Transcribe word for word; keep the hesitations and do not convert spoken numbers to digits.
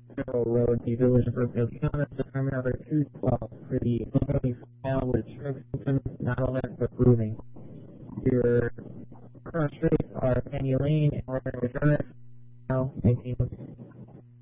Federal Road, the Village of Brookfield Commons, determine number two twelve for the only file with stroke symptoms, not alert but grooving. Your current streets are Penny Lane and Royal Drive, now nineteen